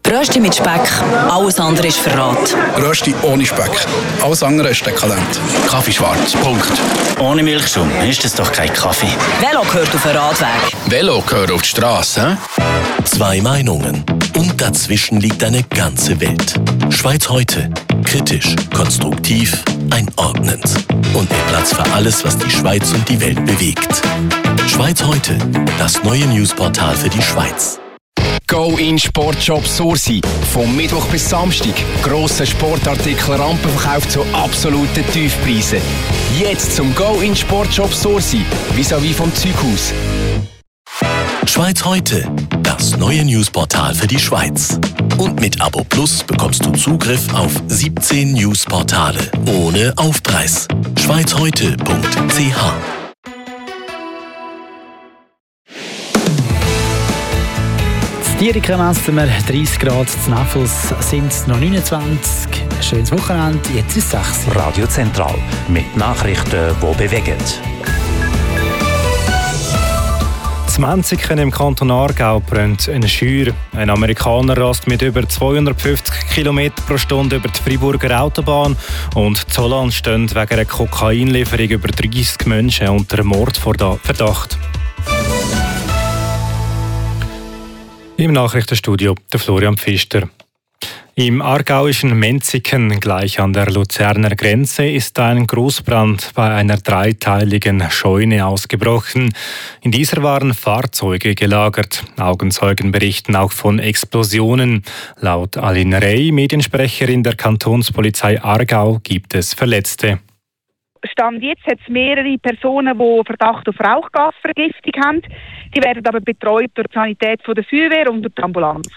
Rösti mit Speck, alles andere ist Verrat. Rösti ohne Speck, alles andere ist dekadent. Kaffee schwarz, Punkt. Ohne Milchschaum ist das doch kein Kaffee. Velo gehört auf den Radweg. Velo gehört auf die Straße. Zwei Meinungen und dazwischen liegt eine ganze Welt. Schweiz heute. Kritisch, konstruktiv, einordnend. Und mit Platz für alles, was die Schweiz und die Welt bewegt. Schweiz heute. Das neue Newsportal für die Schweiz. Go in Sportshop Sursi. Vom Mittwoch bis Samstag. Grosse Sportartikel, Rampenverkauf zu absoluten Tiefpreisen. Jetzt zum Go in Sportshop Sursi. Vis-à-vis vom Zeughaus. Schweiz heute. Das neue Newsportal für die Schweiz. Und mit Abo Plus bekommst du Zugriff auf 17 Newsportale ohne Aufpreis. schweizheute.ch. Dierika messen wir 30 Grad, in Neffels sind es noch 29. Schönes Wochenende, jetzt ist es 6. Radio Zentral mit Nachrichten, die bewegen. In Menziken im Kanton Aargau brennt eine Scheuer. Ein Amerikaner rast mit über 250 km pro Stunde über die Freiburger Autobahn und in Holland stehen wegen einer Kokainlieferung über 30 Menschen unter Mordverdacht. Im Nachrichtenstudio der Florian Pfister. Im aargauischen Menziken, gleich an der Luzerner Grenze, ist ein Großbrand bei einer dreiteiligen Scheune ausgebrochen. In dieser waren Fahrzeuge gelagert. Augenzeugen berichten auch von Explosionen. Laut Aline Rey, Mediensprecherin der Kantonspolizei Aargau, gibt es Verletzte. Stand jetzt hat es mehrere Personen, die Verdacht auf Rauchgasvergiftung haben. Die werden aber betreut durch die Sanität der Feuerwehr und durch die Ambulanz.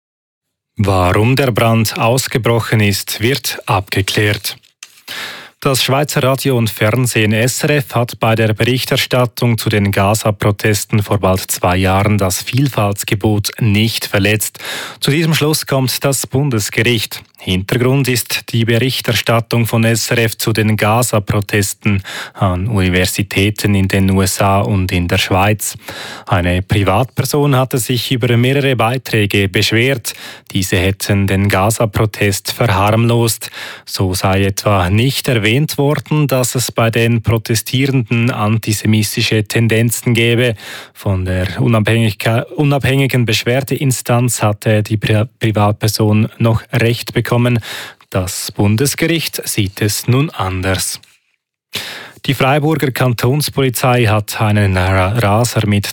Warum der Brand ausgebrochen ist, wird abgeklärt. Das Schweizer Radio und Fernsehen SRF hat bei der Berichterstattung zu den Gaza-Protesten vor bald 2 Jahren das Vielfaltsgebot nicht verletzt. Zu diesem Schluss kommt das Bundesgericht. Hintergrund ist die Berichterstattung von SRF zu den Gaza-Protesten an Universitäten in den USA und in der Schweiz. Eine Privatperson hatte sich über mehrere Beiträge beschwert. Diese hätten den Gaza-Protest verharmlost. So sei etwa nicht erwähnt worden, dass es bei den Protestierenden antisemitische Tendenzen gäbe. Von der unabhängigen Beschwerdeinstanz hatte die Privatperson noch Recht bekommen. Das Bundesgericht sieht es nun anders. Die Freiburger Kantonspolizei hat einen Raser mit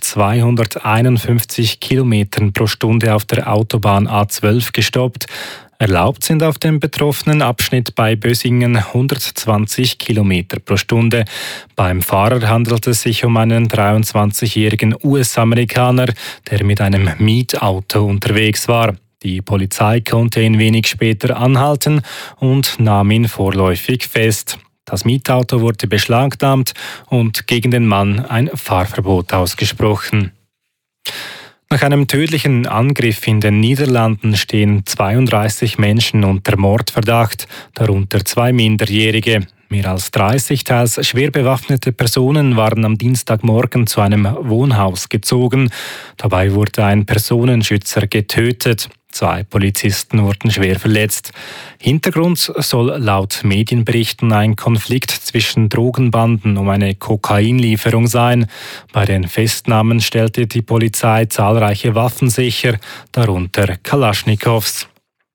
251 km pro Stunde auf der Autobahn A12 gestoppt. Erlaubt sind auf dem betroffenen Abschnitt bei Bösingen 120 km pro Stunde. Beim Fahrer handelt es sich um einen 23-jährigen US-Amerikaner, der mit einem Mietauto unterwegs war. Die Polizei konnte ihn wenig später anhalten und nahm ihn vorläufig fest. Das Mietauto wurde beschlagnahmt und gegen den Mann ein Fahrverbot ausgesprochen. Nach einem tödlichen Angriff in den Niederlanden stehen 32 Menschen unter Mordverdacht, darunter 2 Minderjährige. Mehr als 30 teils schwer bewaffnete Personen waren am Dienstagmorgen zu einem Wohnhaus gezogen. Dabei wurde ein Personenschützer getötet. 2 Polizisten wurden schwer verletzt. Hintergrund soll laut Medienberichten ein Konflikt zwischen Drogenbanden um eine Kokainlieferung sein. Bei den Festnahmen stellte die Polizei zahlreiche Waffen sicher, darunter Kalaschnikows.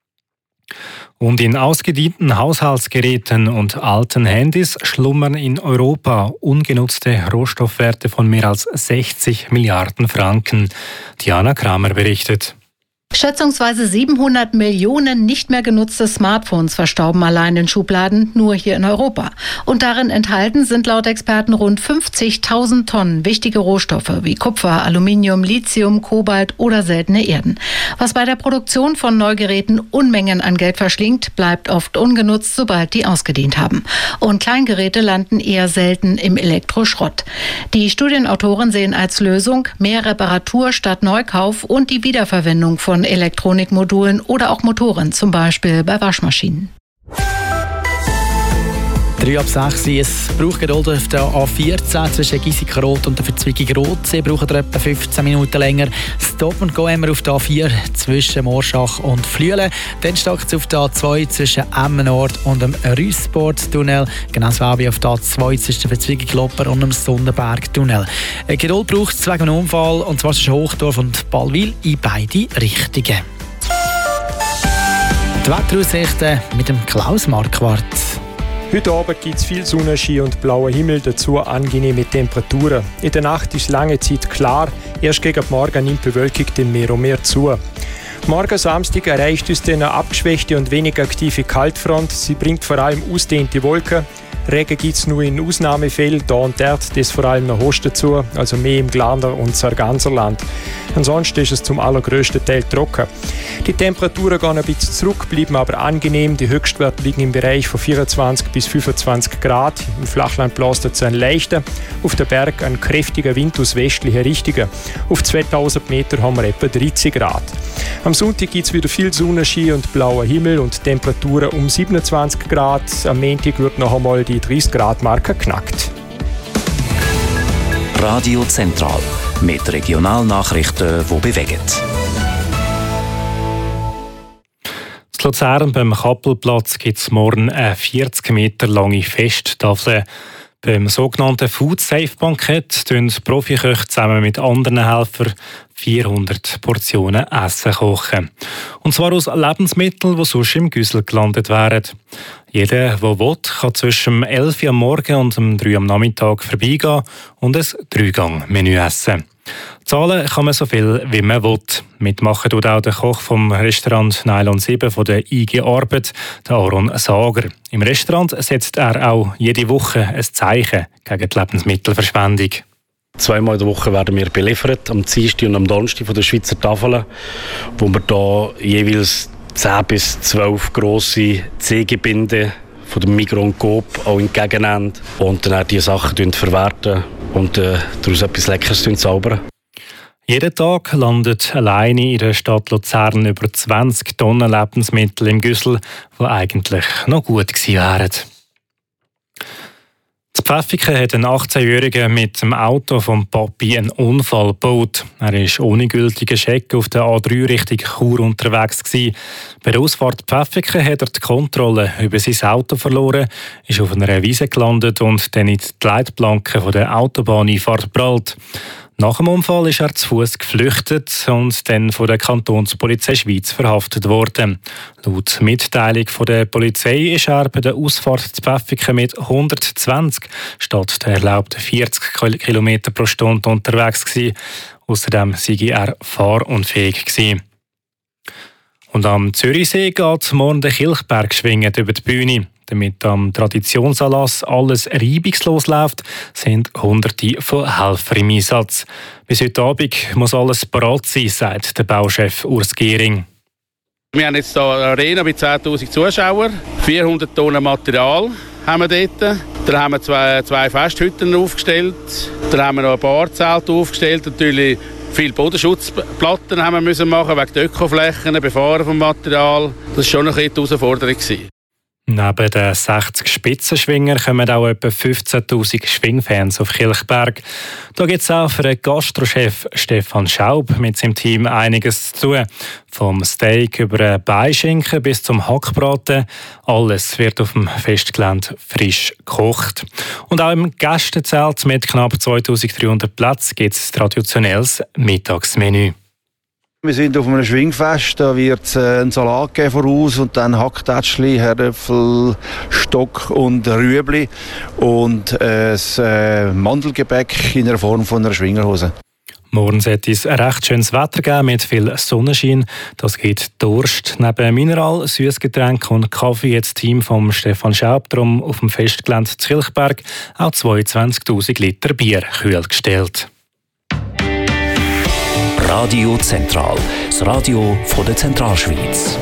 Und in ausgedienten Haushaltsgeräten und alten Handys schlummern in Europa ungenutzte Rohstoffwerte von mehr als 60 Milliarden Franken. Diana Kramer berichtet. Schätzungsweise 700 Millionen nicht mehr genutzte Smartphones verstauben allein in Schubladen, nur hier in Europa. Und darin enthalten sind laut Experten rund 50.000 Tonnen wichtige Rohstoffe wie Kupfer, Aluminium, Lithium, Kobalt oder seltene Erden. Was bei der Produktion von Neugeräten Unmengen an Geld verschlingt, bleibt oft ungenutzt, sobald die ausgedient haben. Und Kleingeräte landen eher selten im Elektroschrott. Die Studienautoren sehen als Lösung mehr Reparatur statt Neukauf und die Wiederverwendung von Elektronikmodulen oder auch Motoren, zum Beispiel bei Waschmaschinen. 3:06. Es braucht Geduld auf der A14 zwischen Giesikenrot und der Verzweigung Rotsee. Braucht etwa 15 Minuten länger. Stop and Go haben wir auf der A4 zwischen Morschach und Flüelen. Dann stockt es auf der A2 zwischen Emmenort und dem Rüssport-Tunnel. Genauso auch wie auf der A2 zwischen der Verzweigung Lopper und dem Sonnenberg-Tunnel. Geduld braucht es wegen einem Unfall, und zwar zwischen Hochdorf und Ballwil in beide Richtungen. Die Wetteraussichten mit dem Klaus Marquardt. Heute Abend gibt es viel Sonnenschein und blauer Himmel, dazu angenehme Temperaturen. In der Nacht ist lange Zeit klar, erst gegen Morgen nimmt die Bewölkung dann mehr und mehr zu. Morgen Samstag erreicht uns eine abgeschwächte und wenig aktive Kaltfront. Sie bringt vor allem ausdehnte Wolken. Regen gibt es nur in Ausnahmefällen, da und dort, das vor allem nach Osten zu, also mehr im Glarner und Sarganserland. Ansonsten ist es zum allergrößten Teil trocken. Die Temperaturen gehen ein bisschen zurück, bleiben aber angenehm. Die Höchstwerte liegen im Bereich von 24 bis 25 Grad. Im Flachland bläst es ein leichter, auf den Berg ein kräftiger Wind aus westlicher Richtung. Auf 2000 Meter haben wir etwa 30 Grad. Am Sonntag gibt es wieder viel Sonnenschein und blauer Himmel und Temperaturen um 27 Grad. Am Montag wird noch einmal die 30-Grad-Marke knackt. Radio Zentral mit Regionalnachrichten, die bewegen. In Luzern beim Kappelplatz gibt es morgen eine 40 Meter lange Festtafel. Beim sogenannten Food Safe Bankett kochen Profiköche zusammen mit anderen Helfern 400 Portionen Essen kochen. Und zwar aus Lebensmitteln, die sonst im Güssel gelandet wären. Jeder, der will, kann zwischen 11 Uhr am Morgen und 3 Uhr am Nachmittag vorbeigehen und ein 3-Gang-Menü essen. Zahlen kann man so viel, wie man will. Mitmachen tut auch der Koch vom Restaurant Nylon 7 von der IG Arbeit, der Aaron Sager. Im Restaurant setzt er auch jede Woche ein Zeichen gegen die Lebensmittelverschwendung. Zweimal in der Woche werden wir beliefert, am Dienstag und am Donnerstag von der Schweizer Tafeln, wo wir da jeweils 10 bis 12 grosse Ziegenbinden von dem Migros und Coop auch entgegennehmen und dann auch diese Sachen verwerten und daraus etwas Leckeres zaubern. Jeden Tag landet alleine in der Stadt Luzern über 20 Tonnen Lebensmittel im Güssel, die eigentlich noch gut gewesen wären. In Pfäffiken hat ein 18-Jähriger mit dem Auto vom Papi einen Unfall gebaut. Er war ohne gültigen Scheck auf der A3 Richtung Chur unterwegs gewesen. Bei der Ausfahrt Pfäffiken hat er die Kontrolle über sein Auto verloren, ist auf einer Wiese gelandet und dann in die Leitplanke von der Autobahneinfahrt geprallt. Nach dem Unfall ist er zu Fuß geflüchtet und dann von der Kantonspolizei Schweiz verhaftet worden. Laut Mitteilung von der Polizei ist er bei der Ausfahrt zu Pfäffiken mit 120 statt der erlaubten 40 km pro Stunde unterwegs gewesen. Außerdem sei er fahrunfähig gewesen. Und am Zürichsee geht morgen der Kilchberg schwingend über die Bühne. Damit am Traditionsanlass alles reibungslos läuft, sind Hunderte von Helfern im Einsatz. Bis heute Abend muss alles bereit sein, sagt der Bauchef Urs Gehring. Wir haben jetzt hier eine Arena mit 10'000 Zuschauern, 400 Tonnen Material haben wir dort. Dann haben wir zwei Festhütten aufgestellt, dann haben wir noch ein Barzelt aufgestellt, natürlich viele Bodenschutzplatten haben wir müssen machen wegen der Ökoflächen, Befahren vom Material. Das war schon eine Herausforderung. Neben den 60 Spitzenschwinger kommen auch etwa 15'000 Schwingfans auf Kilchberg. Da gibt es auch für den Gastrochef Stefan Schaub mit seinem Team einiges zu tun. Vom Steak über den Beischinken bis zum Hackbraten. Alles wird auf dem Festgelände frisch gekocht. Und auch im Gästezelt mit knapp 2300 Plätzen gibt es traditionelles Mittagsmenü. Wir sind auf einem Schwingfest, da wird es einen Salat geben voraus und dann Hacktätschli, Herdöpfel, Stock und Rüebli und ein Mandelgebäck in der Form von einer Schwingerhose. Morgen sollte es ein recht schönes Wetter geben mit viel Sonnenschein. Das gibt Durst. Neben Mineral, Süßgetränk und Kaffee hat das Team von Stefan Schaub drum auf dem Festgelände zu Kilchberg auch 22'000 Liter Bier kühl gestellt. Radio Zentral, das Radio von der Zentralschweiz.